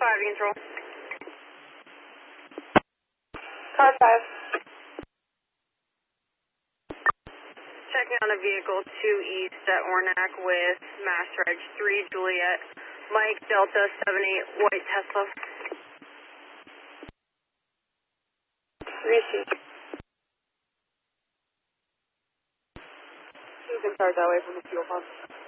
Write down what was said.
control. Car 5. Checking on a vehicle 2 east at Ornac with Mass Reg 3 Juliet, Mike Delta 78 White Tesla. Receive. You can start that way from the fuel pump.